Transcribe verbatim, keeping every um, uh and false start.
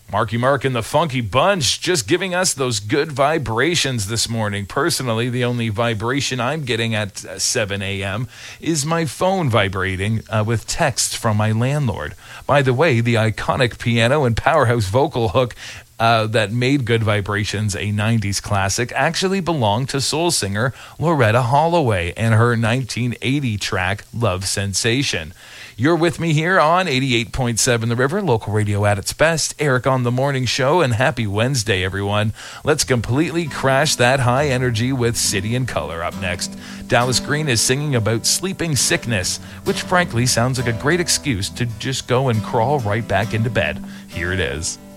Marky Mark and the Funky Bunch just giving us those good vibrations this morning. Personally, the only vibration I'm getting at seven a.m. is my phone vibrating uh, with text from my landlord. By the way, the iconic piano and powerhouse vocal hook uh, that made Good Vibrations a nineties classic actually belonged to soul singer Loretta Holloway and her nineteen eighty track Love Sensation. You're with me here on eighty-eight point seven The River, local radio at its best. Eric on the Morning Show, and happy Wednesday, everyone. Let's completely crash that high energy with City and Color up next. Dallas Green is singing about sleeping sickness, which frankly sounds like a great excuse to just go and crawl right back into bed. Here it is.